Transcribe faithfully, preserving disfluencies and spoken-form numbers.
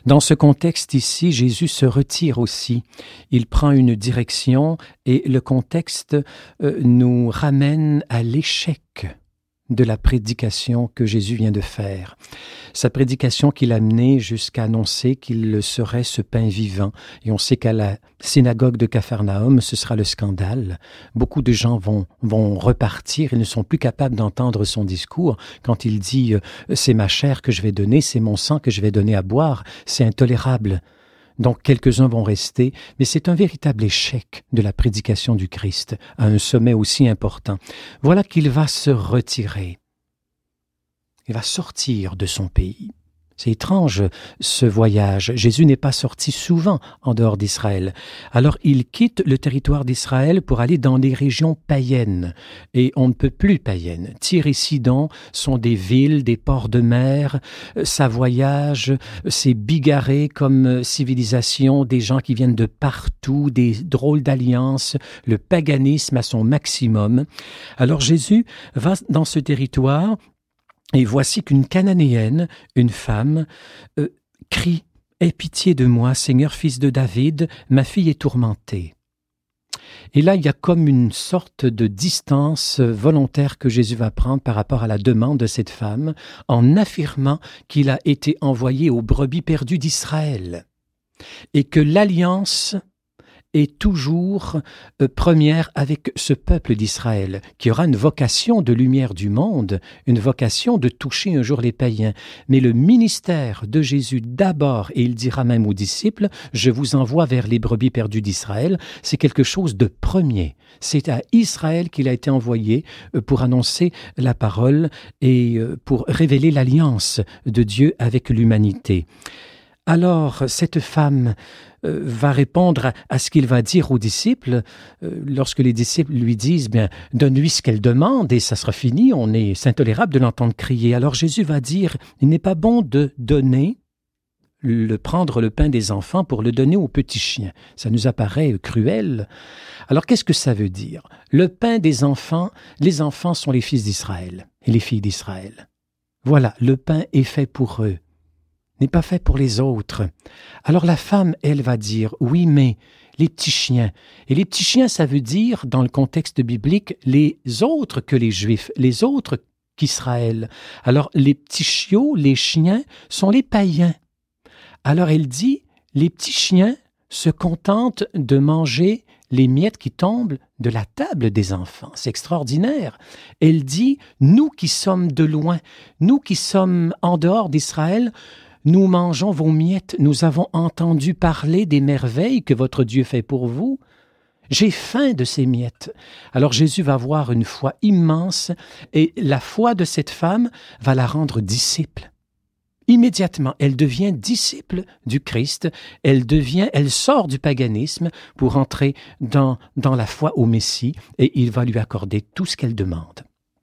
Dans ce contexte ici, Jésus se retire aussi. Il prend une direction et le contexte euh, nous ramène à l'échec de la prédication que Jésus vient de faire. Sa prédication qu'il a menée jusqu'à annoncer qu'il serait ce pain vivant. Et on sait qu'à la synagogue de Capharnaüm, ce sera le scandale. Beaucoup de gens vont, vont repartir, ils ne sont plus capables d'entendre son discours quand il dit « c'est ma chair que je vais donner, c'est mon sang que je vais donner à boire », c'est intolérable. Donc quelques-uns vont rester, mais c'est un véritable échec de la prédication du Christ à un sommet aussi important. Voilà qu'il va se retirer. Il va sortir de son pays. C'est étrange, ce voyage. Jésus n'est pas sorti souvent en dehors d'Israël. Alors, il quitte le territoire d'Israël pour aller dans les régions païennes. Et on ne peut plus païennes. Tyr et Sidon sont des villes, des ports de mer. Ça voyage, c'est bigarré comme civilisation, des gens qui viennent de partout, des drôles d'alliances, le paganisme à son maximum. Alors, Jésus va dans ce territoire. Et voici qu'une Cananéenne, une femme, euh, crie « Aie pitié de moi, Seigneur, fils de David, ma fille est tourmentée. » Et là, il y a comme une sorte de distance volontaire que Jésus va prendre par rapport à la demande de cette femme, en affirmant qu'il a été envoyé aux brebis perdues d'Israël, et que l'alliance est toujours euh, première avec ce peuple d'Israël, qui aura une vocation de lumière du monde, une vocation de toucher un jour les païens. Mais le ministère de Jésus d'abord, et il dira même aux disciples, « Je vous envoie vers les brebis perdues d'Israël », c'est quelque chose de premier. C'est à Israël qu'il a été envoyé euh, pour annoncer la parole et euh, pour révéler l'alliance de Dieu avec l'humanité. Alors, cette femme euh, va répondre à, à ce qu'il va dire aux disciples. Euh, lorsque les disciples lui disent, bien, donne-lui ce qu'elle demande et ça sera fini, on est, c'est intolérable de l'entendre crier. Alors Jésus va dire, il n'est pas bon de donner, le prendre le pain des enfants pour le donner aux petits chiens. Ça nous apparaît cruel. Alors, qu'est-ce que ça veut dire? Le pain des enfants, les enfants sont les fils d'Israël et les filles d'Israël. Voilà, le pain est fait pour eux. N'est pas fait pour les autres. Alors la femme, elle va dire, oui, mais les petits chiens. Et les petits chiens, ça veut dire, dans le contexte biblique, les autres que les Juifs, les autres qu'Israël. Alors les petits chiots, les chiens, sont les païens. Alors elle dit, les petits chiens se contentent de manger les miettes qui tombent de la table des enfants. C'est extraordinaire. Elle dit, nous qui sommes de loin, nous qui sommes en dehors d'Israël, nous mangeons vos miettes, nous avons entendu parler des merveilles que votre Dieu fait pour vous. J'ai faim de ces miettes. Alors Jésus va avoir une foi immense et la foi de cette femme va la rendre disciple. Immédiatement, elle devient disciple du Christ, elle devient, elle sort du paganisme pour entrer dans, dans la foi au Messie et il va lui accorder tout ce qu'elle demande.